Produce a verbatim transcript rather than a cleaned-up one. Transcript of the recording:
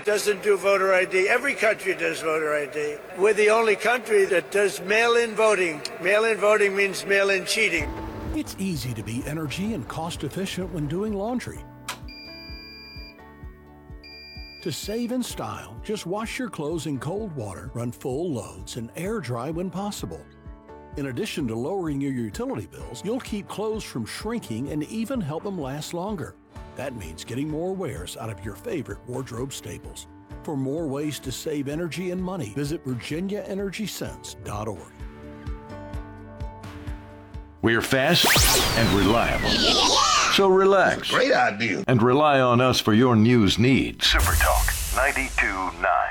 doesn't do voter I D. Every country does voter I D. We're the only country that does mail-in voting. Mail-in voting means mail-in cheating. It's easy to be energy and cost efficient when doing laundry. To save in style, just wash your clothes in cold water, run full loads, and air dry when possible. In addition to lowering your utility bills, you'll keep clothes from shrinking and even help them last longer. That means getting more wears out of your favorite wardrobe staples. For more ways to save energy and money, visit virginia energy sense dot org. We're fast and reliable. So relax. Great idea. And rely on us for your news needs. Super Talk ninety-two point nine.